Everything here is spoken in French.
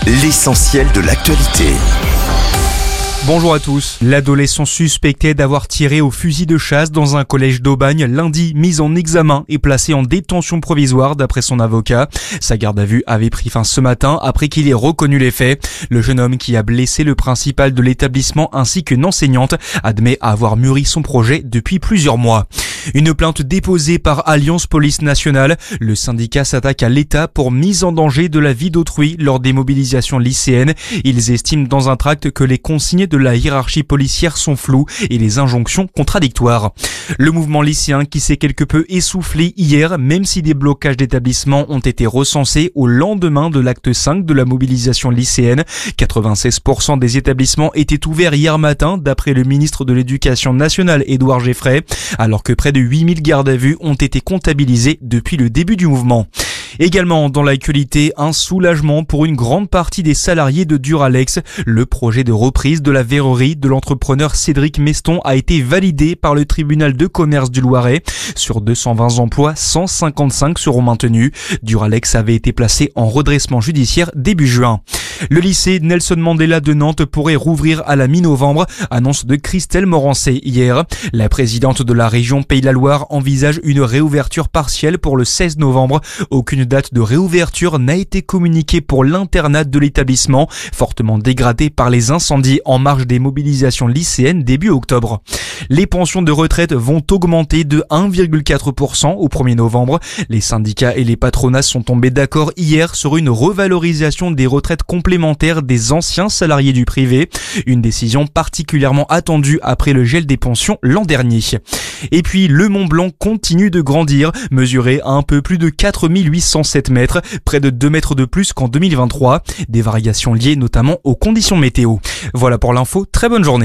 l'essentiel de l'actualité. Bonjour à tous. L'adolescent suspecté d'avoir tiré au fusil de chasse dans un collège d'Aubagne lundi, mis en examen et placé en détention provisoire d'après son avocat. Sa garde à vue avait pris fin ce matin après qu'il ait reconnu les faits. Le jeune homme qui a blessé le principal de l'établissement ainsi qu'une enseignante admet avoir mûri son projet depuis plusieurs mois. Une plainte déposée par Alliance Police Nationale. Le syndicat s'attaque à l'État pour mise en danger de la vie d'autrui lors des mobilisations lycéennes. Ils estiment dans un tract que les consignes de la hiérarchie policière sont floues et les injonctions contradictoires. Le mouvement lycéen qui s'est quelque peu essoufflé hier, même si des blocages d'établissements ont été recensés au lendemain de l'acte 5 de la mobilisation lycéenne. 96% des établissements étaient ouverts hier matin, d'après le ministre de l'Éducation nationale Édouard Geoffrey, alors que près de 8000 gardes à vue ont été comptabilisés depuis le début du mouvement. Également dans l'actualité, un soulagement pour une grande partie des salariés de Duralex. Le projet de reprise de la verrerie de l'entrepreneur Cédric Meston a été validé par le tribunal de commerce du Loiret. Sur 220 emplois, 155 seront maintenus. Duralex avait été placé en redressement judiciaire début juin. Le lycée Nelson Mandela de Nantes pourrait rouvrir à la mi-novembre, annonce de Christelle Morancé hier. La présidente de la région Pays de la Loire envisage une réouverture partielle pour le 16 novembre. Aucune date de réouverture n'a été communiquée pour l'internat de l'établissement, fortement dégradé par les incendies en marge des mobilisations lycéennes début octobre. Les pensions de retraite vont augmenter de 1,4% au 1er novembre. Les syndicats et les patronats sont tombés d'accord hier sur une revalorisation des retraites complémentaires des anciens salariés du privé. Une décision particulièrement attendue après le gel des pensions l'an dernier. Et puis le Mont Blanc continue de grandir, mesuré à un peu plus de 4807 mètres, près de 2 mètres de plus qu'en 2023. Des variations liées notamment aux conditions météo. Voilà pour l'info, très bonne journée.